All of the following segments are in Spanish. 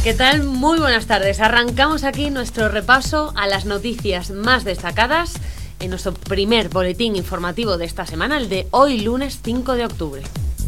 ¿Qué tal? Muy buenas tardes. Arrancamos aquí nuestro repaso a las noticias más destacadas en nuestro primer boletín informativo de esta semana, el de hoy lunes 5 de octubre.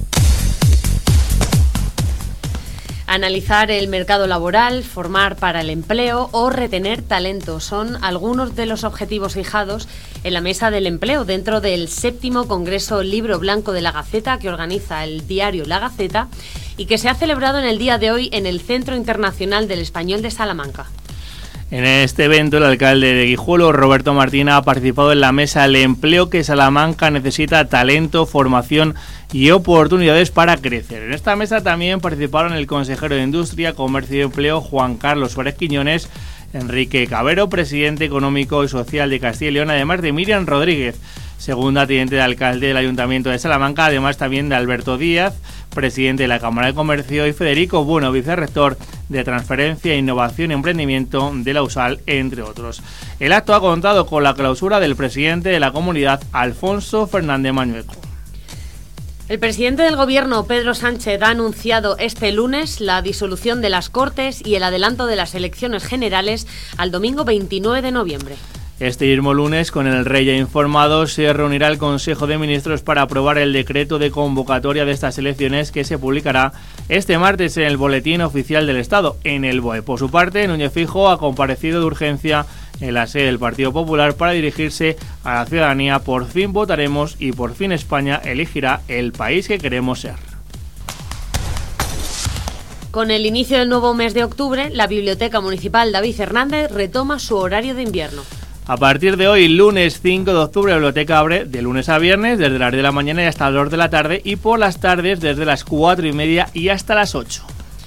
Analizar el mercado laboral, formar para el empleo o retener talento son algunos de los objetivos fijados en la Mesa del Empleo dentro del 7º Congreso Libro Blanco de la Gaceta que organiza el diario La Gaceta y que se ha celebrado en el día de hoy en el Centro Internacional del Español de Salamanca. En este evento, el alcalde de Guijuelo, Roberto Martín, ha participado en la Mesa del Empleo que Salamanca necesita talento, formación y oportunidades para crecer. En esta mesa también participaron el consejero de Industria, Comercio y Empleo, Juan Carlos Suárez Quiñones, Enrique Cabero, presidente económico y social de Castilla y León, además de Miriam Rodríguez, segunda teniente de alcalde del Ayuntamiento de Salamanca, además también de Alberto Díaz, presidente de la Cámara de Comercio, y Federico Bueno, vicerrector de Transferencia, Innovación y Emprendimiento de la USAL, entre otros. El acto ha contado con la clausura del presidente de la comunidad, Alfonso Fernández Mañueco. El presidente del Gobierno, Pedro Sánchez, ha anunciado este lunes la disolución de las Cortes y el adelanto de las elecciones generales al domingo 29 de noviembre. Este mismo lunes, con el rey ya informado, se reunirá el Consejo de Ministros para aprobar el decreto de convocatoria de estas elecciones que se publicará este martes en el Boletín Oficial del Estado, en el BOE. Por su parte, Núñez Feijóo ha comparecido de urgencia en la sede del Partido Popular para dirigirse a la ciudadanía. Por fin votaremos y por fin España elegirá el país que queremos ser. Con el inicio del nuevo mes de octubre, la Biblioteca Municipal David Hernández retoma su horario de invierno. A partir de hoy, lunes 5 de octubre, la biblioteca abre de lunes a viernes, desde las 10 de la mañana y hasta las 2 de la tarde, y por las tardes desde las 4:30 y hasta las 8.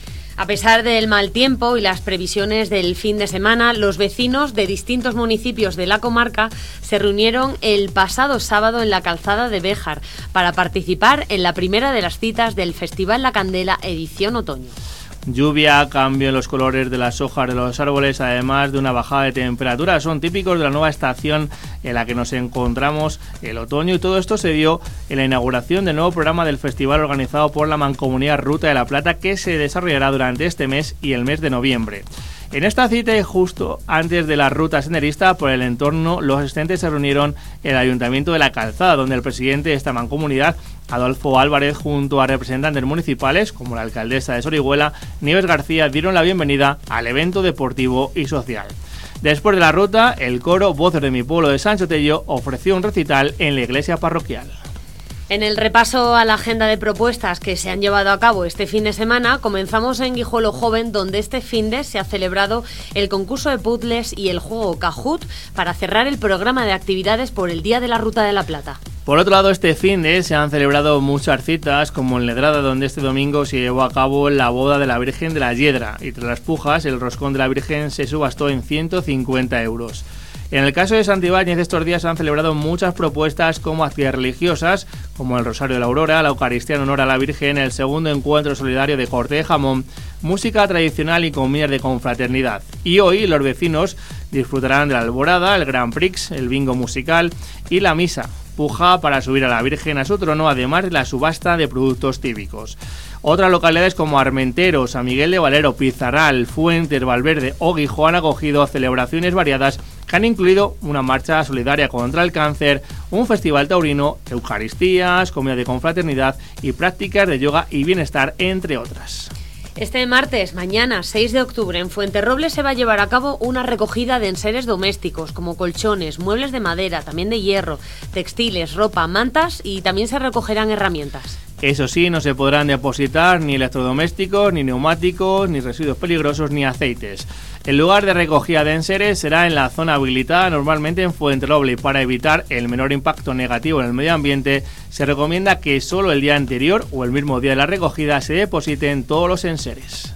A pesar del mal tiempo y las previsiones del fin de semana, los vecinos de distintos municipios de la comarca se reunieron el pasado sábado en la calzada de Béjar para participar en la primera de las citas del Festival La Candela edición otoño. Lluvia, cambio en los colores de las hojas de los árboles, además de una bajada de temperatura, son típicos de la nueva estación en la que nos encontramos, el otoño, y todo esto se dio en la inauguración del nuevo programa del festival organizado por la Mancomunidad Ruta de la Plata, que se desarrollará durante este mes y el mes de noviembre. En esta cita, justo antes de la ruta senderista por el entorno, los asistentes se reunieron en el Ayuntamiento de la Calzada, donde el presidente de esta mancomunidad, Adolfo Álvarez, junto a representantes municipales como la alcaldesa de Sorihuela, Nieves García, dieron la bienvenida al evento deportivo y social. Después de la ruta, el coro Voces de mi Pueblo de Sancho Tello ofreció un recital en la iglesia parroquial. En el repaso a la agenda de propuestas que se han llevado a cabo este fin de semana, comenzamos en Guijuelo Joven, donde este finde se ha celebrado el concurso de puzzles y el juego Kahoot para cerrar el programa de actividades por el Día de la Ruta de la Plata. Por otro lado, este finde se han celebrado muchas citas, como en Ledrada, donde este domingo se llevó a cabo la boda de la Virgen de la Hiedra, y tras las pujas, el roscón de la Virgen se subastó en 150 euros. En el caso de Santibáñez, estos días se han celebrado muchas propuestas como actividades religiosas, como el Rosario de la Aurora, la Eucaristía en honor a la Virgen, el segundo encuentro solidario de corte de jamón, música tradicional y comidas de confraternidad. Y hoy los vecinos disfrutarán de la alborada, el Grand Prix, el bingo musical y la misa, puja para subir a la Virgen a su trono, además de la subasta de productos típicos. Otras localidades como Armentero, San Miguel de Valero, Pizarral, Fuentes, Valverde o Guijuelo han acogido celebraciones variadas que han incluido una marcha solidaria contra el cáncer, un festival taurino, eucaristías, comida de confraternidad y prácticas de yoga y bienestar, entre otras. Este martes, mañana, 6 de octubre, en Fuenterrobles se va a llevar a cabo una recogida de enseres domésticos, como colchones, muebles de madera, también de hierro, textiles, ropa, mantas, y también se recogerán herramientas. Eso sí, no se podrán depositar ni electrodomésticos, ni neumáticos, ni residuos peligrosos, ni aceites. El lugar de recogida de enseres será en la zona habilitada, normalmente en Fuenterrobles, y para evitar el menor impacto negativo en el medio ambiente, se recomienda que solo el día anterior o el mismo día de la recogida se depositen todos los enseres.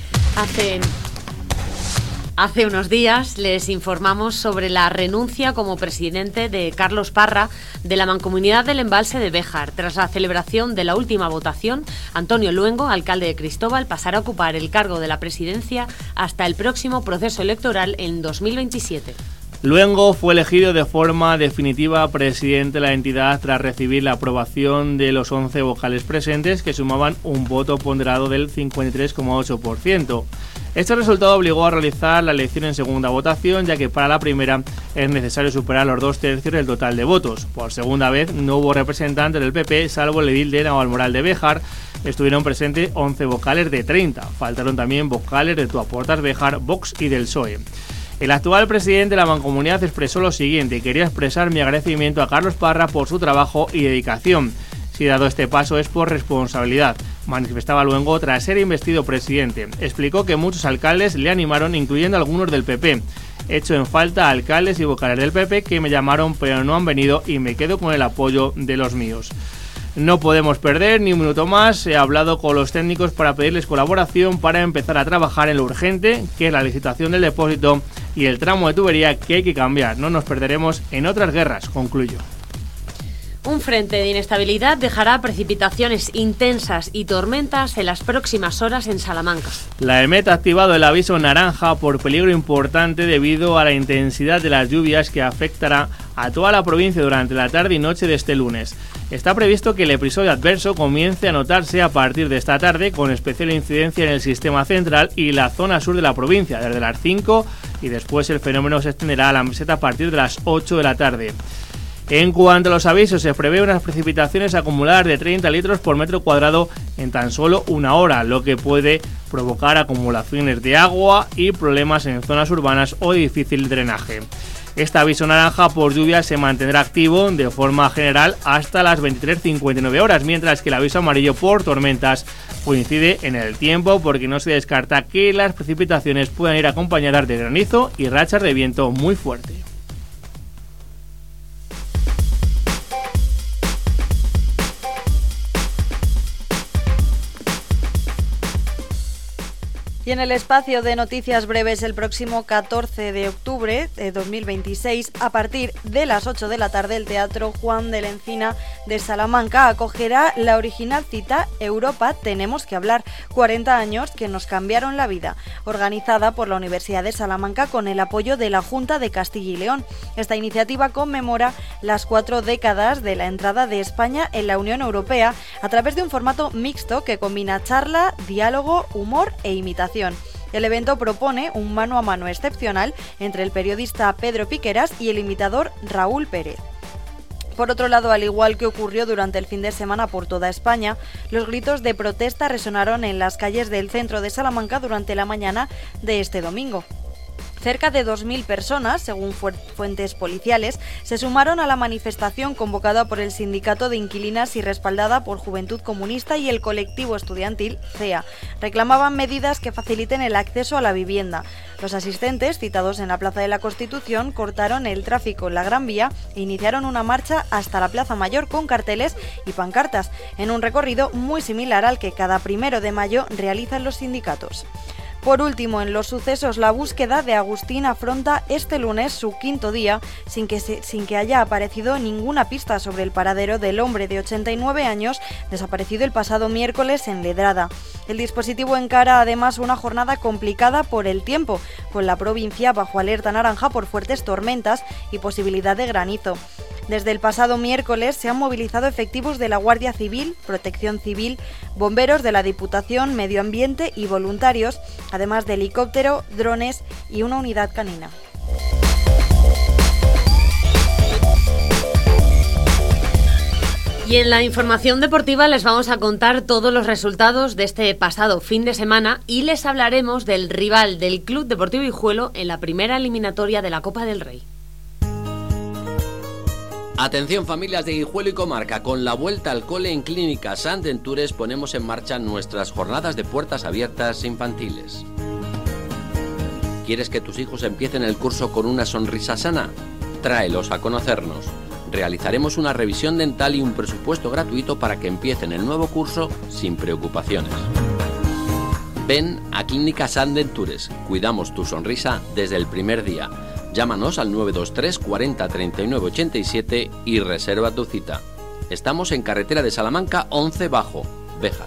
Hace unos días les informamos sobre la renuncia como presidente de Carlos Parra de la Mancomunidad del Embalse de Béjar. Tras la celebración de la última votación, Antonio Luengo, alcalde de Cristóbal, pasará a ocupar el cargo de la presidencia hasta el próximo proceso electoral en 2027. Luengo fue elegido de forma definitiva presidente de la entidad tras recibir la aprobación de los 11 vocales presentes, que sumaban un voto ponderado del 53,8%. Este resultado obligó a realizar la elección en segunda votación, ya que para la primera es necesario superar los 2/3 del total de votos. Por segunda vez no hubo representantes del PP, salvo el edil de Navalmoral de Béjar. Estuvieron presentes 11 vocales de 30. Faltaron también vocales de Tuaportas, Béjar, Vox y del PSOE. El actual presidente de la Mancomunidad expresó lo siguiente: quería expresar mi agradecimiento a Carlos Parra por su trabajo y dedicación. Si dado este paso es por responsabilidad, manifestaba Luengo tras ser investido presidente. Explicó que muchos alcaldes le animaron, incluyendo algunos del PP. Echo en falta a alcaldes y vocales del PP que me llamaron pero no han venido y me quedo con el apoyo de los míos. No podemos perder ni un minuto más. He hablado con los técnicos para pedirles colaboración para empezar a trabajar en lo urgente, que es la licitación del depósito y el tramo de tubería que hay que cambiar. No nos perderemos en otras guerras, concluyó. Un frente de inestabilidad dejará precipitaciones intensas y tormentas en las próximas horas en Salamanca. La EMET ha activado el aviso naranja por peligro importante debido a la intensidad de las lluvias que afectará a toda la provincia durante la tarde y noche de este lunes. Está previsto que el episodio adverso comience a notarse a partir de esta tarde, con especial incidencia en el sistema central y la zona sur de la provincia, desde las 5, y después el fenómeno se extenderá a la meseta a partir de las 8 de la tarde. En cuanto a los avisos, se prevé unas precipitaciones acumuladas de 30 litros por metro cuadrado en tan solo una hora, lo que puede provocar acumulaciones de agua y problemas en zonas urbanas o de difícil drenaje. Este aviso naranja por lluvia se mantendrá activo de forma general hasta las 23:59 horas, mientras que el aviso amarillo por tormentas coincide en el tiempo, porque no se descarta que las precipitaciones puedan ir acompañadas de granizo y rachas de viento muy fuerte. Y en el espacio de noticias breves, el próximo 14 de octubre de 2026, a partir de las 8 de la tarde, el Teatro Juan de la Encina de Salamanca acogerá la original cita Europa Tenemos que Hablar, 40 años que nos cambiaron la vida, organizada por la Universidad de Salamanca con el apoyo de la Junta de Castilla y León. Esta iniciativa conmemora las 4 décadas de la entrada de España en la Unión Europea a través de un formato mixto que combina charla, diálogo, humor e imitación. El evento propone un mano a mano excepcional entre el periodista Pedro Piqueras y el imitador Raúl Pérez. Por otro lado, al igual que ocurrió durante el fin de semana por toda España, los gritos de protesta resonaron en las calles del centro de Salamanca durante la mañana de este domingo. Cerca de 2.000 personas, según fuentes policiales, se sumaron a la manifestación convocada por el Sindicato de Inquilinas y respaldada por Juventud Comunista y el colectivo estudiantil CEA. Reclamaban medidas que faciliten el acceso a la vivienda. Los asistentes, citados en la Plaza de la Constitución, cortaron el tráfico en la Gran Vía e iniciaron una marcha hasta la Plaza Mayor con carteles y pancartas, en un recorrido muy similar al que cada 1 de mayo realizan los sindicatos. Por último, en los sucesos, la búsqueda de Agustín afronta este lunes su 5º día sin que haya aparecido ninguna pista sobre el paradero del hombre de 89 años desaparecido el pasado miércoles en Ledrada. El dispositivo encara además una jornada complicada por el tiempo, con la provincia bajo alerta naranja por fuertes tormentas y posibilidad de granizo. Desde el pasado miércoles se han movilizado efectivos de la Guardia Civil, Protección Civil, bomberos de la Diputación, Medio Ambiente y voluntarios, además de helicóptero, drones y una unidad canina. Y en la información deportiva les vamos a contar todos los resultados de este pasado fin de semana y les hablaremos del rival del Club Deportivo Guijuelo en la primera eliminatoria de la Copa del Rey. Atención familias de Guijuelo y comarca, con la vuelta al cole en Clínica Sant Ventures ponemos en marcha nuestras jornadas de puertas abiertas infantiles. ¿Quieres que tus hijos empiecen el curso con una sonrisa sana? Tráelos a conocernos. Realizaremos una revisión dental y un presupuesto gratuito para que empiecen el nuevo curso sin preocupaciones. Ven a Clínica Sant Ventures, cuidamos tu sonrisa desde el primer día. Llámanos al 923 40 39 87 y reserva tu cita. Estamos en carretera de Salamanca 11 Bajo, Béjar.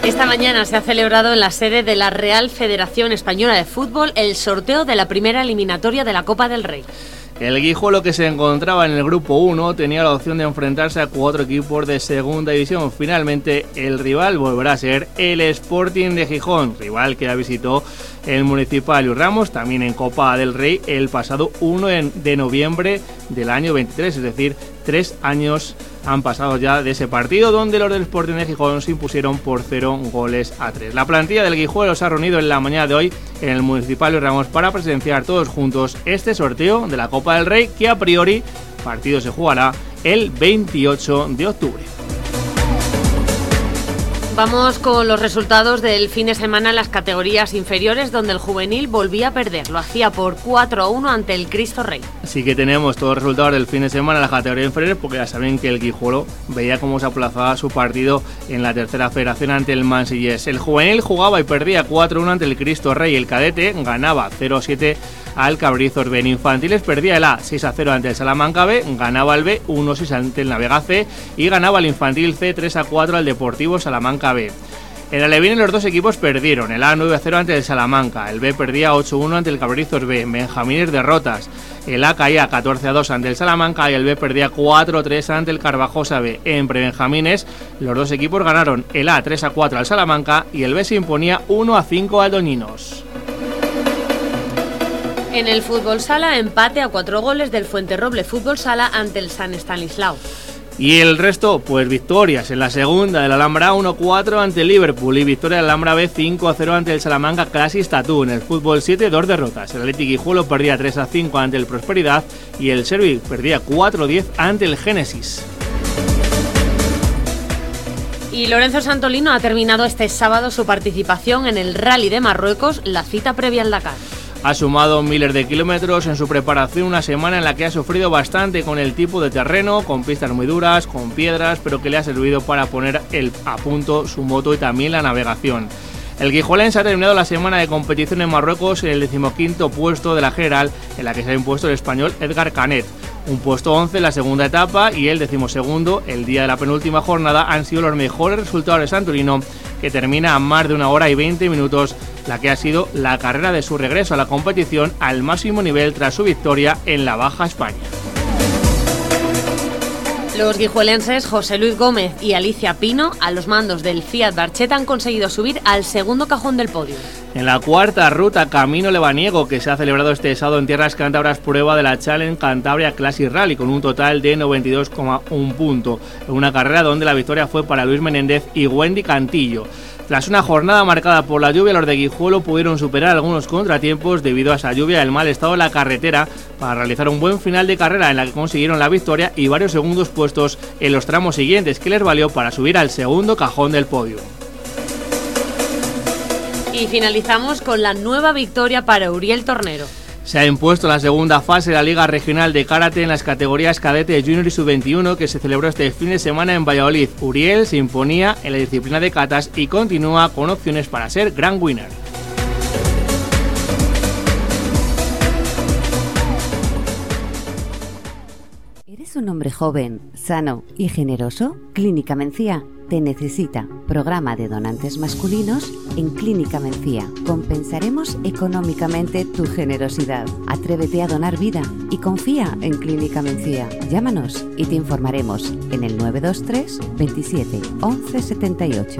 Esta mañana se ha celebrado en la sede de la Real Federación Española de Fútbol el sorteo de la primera eliminatoria de la Copa del Rey. El Guijuelo, que se encontraba en el grupo 1, tenía la opción de enfrentarse a 4 equipos de segunda división. Finalmente, el rival volverá a ser el Sporting de Gijón, rival que ya visitó el Municipal Luis Ramos, también en Copa del Rey, el pasado 1 de noviembre del año 23, es decir, 3 años han pasado ya de ese partido, donde los del Sporting de Gijón se impusieron por 0-3. La plantilla del Guijuelo se ha reunido en la mañana de hoy en el Municipal Luis Ramos para presenciar todos juntos este sorteo de la Copa del Rey, que a priori partido se jugará el 28 de octubre. Vamos con los resultados del fin de semana en las categorías inferiores, donde el juvenil volvía a perder. Lo hacía por 4-1 ante el Cristo Rey. Así que tenemos todos los resultados del fin de semana en las categorías inferiores, porque ya saben que el Guijuelo veía cómo se aplazaba su partido en la tercera federación ante el Mansillés. El juvenil jugaba y perdía 4-1 ante el Cristo Rey. El cadete ganaba 0-7 al Cabrizos B. En infantiles perdía el A 6-0 ante el Salamanca B, ganaba el B 1-6 ante el Navega C y ganaba el infantil C 3-4 al Deportivo Salamanca B. En alevines los dos equipos perdieron, el A 9-0 ante el Salamanca, el B perdía 8-1 ante el Cabrizos B. En benjamines derrotas, el A caía 14-2 ante el Salamanca y el B perdía 4-3 ante el Carvajosa B. En prebenjamines los dos equipos ganaron, el A 3-4 al Salamanca y el B se imponía 1-5 al Doñinos. En el fútbol sala, empate a 4 goles del Fuenterroble Fútbol Sala ante el San Estanislao. Y el resto, pues victorias. En la segunda, el Alhambra 1-4 ante el Liverpool y victoria del Alhambra B 5-0 ante el Salamanca Classic Tattoo. En el fútbol 7, 2 derrotas. El Athletic Guijuelo perdía 3-5 ante el Prosperidad y el Servi perdía 4-10 ante el Génesis. Y Lorenzo Santolino ha terminado este sábado su participación en el Rally de Marruecos, la cita previa al Dakar. Ha sumado miles de kilómetros en su preparación, una semana en la que ha sufrido bastante con el tipo de terreno, con pistas muy duras, con piedras, pero que le ha servido para poner a punto su moto y también la navegación. El guijuelense ha terminado la semana de competición en Marruecos en el 15º puesto de la general, en la que se ha impuesto el español Edgar Canet. Un puesto 11 en la segunda etapa y el 12º, el día de la penúltima jornada, han sido los mejores resultados de Santolino, que termina a más de 1 hora y 20 minutos, la que ha sido la carrera de su regreso a la competición al máximo nivel tras su victoria en la Baja España. Los guijuelenses José Luis Gómez y Alicia Pino, a los mandos del Fiat Barcheta, han conseguido subir al segundo cajón del podio. En la cuarta ruta Camino Lebaniego, que se ha celebrado este sábado en tierras cántabras, prueba de la Challenge Cantabria Classic Rally con un total de 92,1 puntos, en una carrera donde la victoria fue para Luis Menéndez y Wendy Cantillo. Tras una jornada marcada por la lluvia, los de Guijuelo pudieron superar algunos contratiempos debido a esa lluvia y el mal estado de la carretera para realizar un buen final de carrera en la que consiguieron la victoria y varios segundos puestos en los tramos siguientes, que les valió para subir al segundo cajón del podio. Y finalizamos con la nueva victoria para Uriel Tornero. Se ha impuesto la segunda fase de la Liga Regional de Karate en las categorías cadete, junior y sub-21 que se celebró este fin de semana en Valladolid. Uriel se imponía en la disciplina de katas y continúa con opciones para ser Grand Winner. ¿Eres un hombre joven, sano y generoso? Clínica Mencía te necesita. Programa de donantes masculinos en Clínica Mencía. Compensaremos económicamente tu generosidad. Atrévete a donar vida y confía en Clínica Mencía. Llámanos y te informaremos en el 923 27 11 78.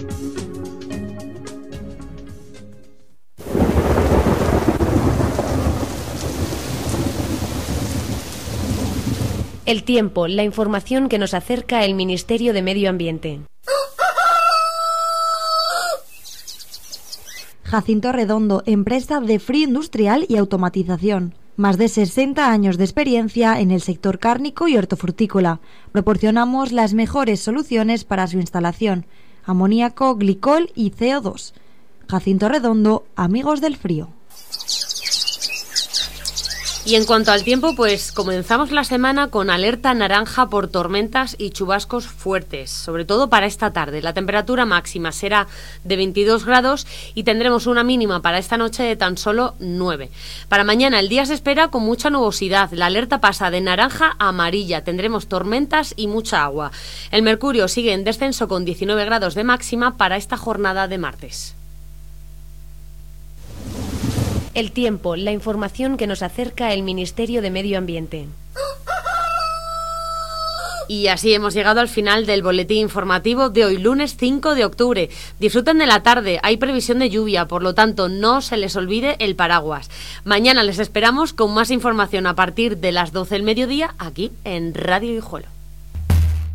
El tiempo, la información que nos acerca el Ministerio de Medio Ambiente. Jacinto Redondo, empresa de frío industrial y automatización. Más de 60 años de experiencia en el sector cárnico y hortofrutícola. Proporcionamos las mejores soluciones para su instalación: amoníaco, glicol y CO2. Jacinto Redondo, amigos del frío. Y en cuanto al tiempo, pues comenzamos la semana con alerta naranja por tormentas y chubascos fuertes, sobre todo para esta tarde. La temperatura máxima será de 22 grados y tendremos una mínima para esta noche de tan solo 9. Para mañana el día se espera con mucha nubosidad. La alerta pasa de naranja a amarilla. Tendremos tormentas y mucha agua. El mercurio sigue en descenso con 19 grados de máxima para esta jornada de martes. El tiempo, la información que nos acerca el Ministerio de Medio Ambiente. Y así hemos llegado al final del boletín informativo de hoy, lunes 5 de octubre. Disfruten de la tarde, hay previsión de lluvia, por lo tanto no se les olvide el paraguas. Mañana les esperamos con más información a partir de las 12 del mediodía aquí en Radio Guijuelo.